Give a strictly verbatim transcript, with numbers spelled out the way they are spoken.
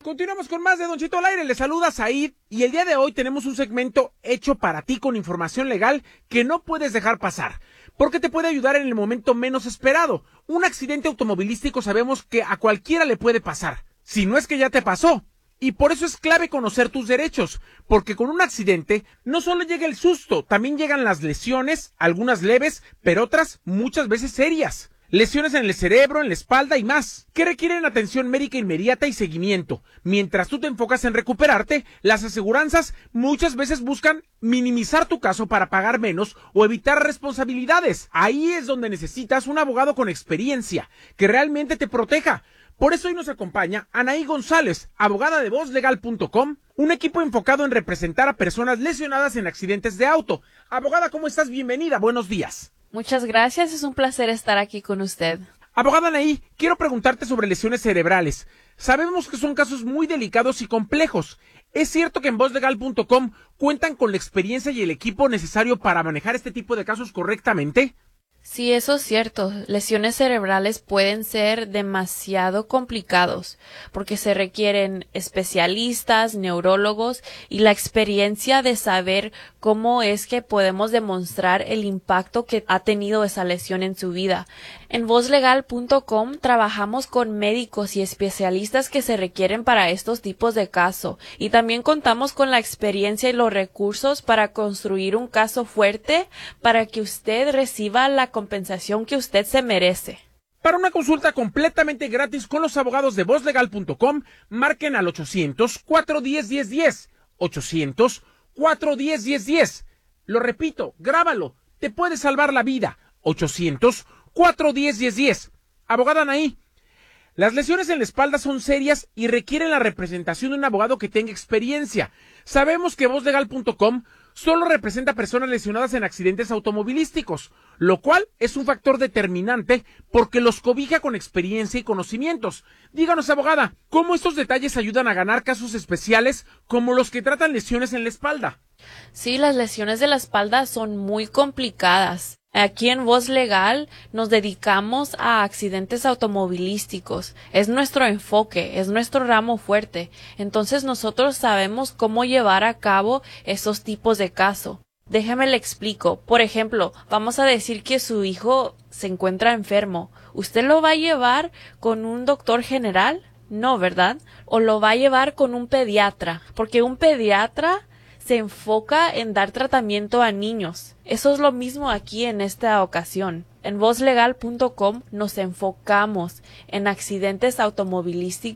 Continuamos con más de Don Cheto al aire, le saluda Said y el día de hoy tenemos un segmento hecho para ti con información legal que no puedes dejar pasar, porque te puede ayudar en el momento menos esperado. Un accidente automovilístico sabemos que a cualquiera le puede pasar, si no es que ya te pasó, y por eso es clave conocer tus derechos, porque con un accidente no solo llega el susto, también llegan las lesiones, algunas leves, pero otras muchas veces serias. Lesiones en el cerebro, en la espalda y más, que requieren atención médica inmediata y seguimiento. Mientras tú te enfocas en recuperarte, las aseguranzas muchas veces buscan minimizar tu caso para pagar menos o evitar responsabilidades. Ahí es donde necesitas un abogado con experiencia, que realmente te proteja. Por eso hoy nos acompaña Anaí González, abogada de voz legal punto com, un equipo enfocado en representar a personas lesionadas en accidentes de auto. Abogada, ¿cómo estás? Bienvenida, buenos días. Muchas gracias, es un placer estar aquí con usted. Abogada Anaí, quiero preguntarte sobre lesiones cerebrales. Sabemos que son casos muy delicados y complejos. ¿Es cierto que en voz legal punto com cuentan con la experiencia y el equipo necesario para manejar este tipo de casos correctamente? Sí, eso es cierto. Lesiones cerebrales pueden ser demasiado complicados porque se requieren especialistas, neurólogos y la experiencia de saber cómo es que podemos demostrar el impacto que ha tenido esa lesión en su vida. En voz legal punto com trabajamos con médicos y especialistas que se requieren para estos tipos de casos y también contamos con la experiencia y los recursos para construir un caso fuerte para que usted reciba la compensación que usted se merece. Para una consulta completamente gratis con los abogados de voz legal punto com, marquen al ochocientos, cuatro uno cero, uno cero uno cero. ochocientos, cuatro uno cero, uno cero uno cero. Lo repito, grábalo, te puede salvar la vida. ochocientos, cuatro uno cero, uno cero uno cero. Abogada Anaí, las lesiones en la espalda son serias y requieren la representación de un abogado que tenga experiencia. Sabemos que voz legal punto com solo representa personas lesionadas en accidentes automovilísticos, lo cual es un factor determinante porque los cobija con experiencia y conocimientos. Díganos, abogada, ¿cómo estos detalles ayudan a ganar casos especiales como los que tratan lesiones en la espalda? Sí, las lesiones de la espalda son muy complicadas. Aquí en Voz Legal nos dedicamos a accidentes automovilísticos. Es nuestro enfoque, es nuestro ramo fuerte. Entonces nosotros sabemos cómo llevar a cabo esos tipos de casos. Déjeme le explico. Por ejemplo, vamos a decir que su hijo se encuentra enfermo. ¿Usted lo va a llevar con un doctor general? No, ¿verdad? ¿O lo va a llevar con un pediatra? Porque un pediatra se enfoca en dar tratamiento a niños. Eso es lo mismo aquí en esta ocasión. En voz legal punto com nos enfocamos en accidentes automovilísticos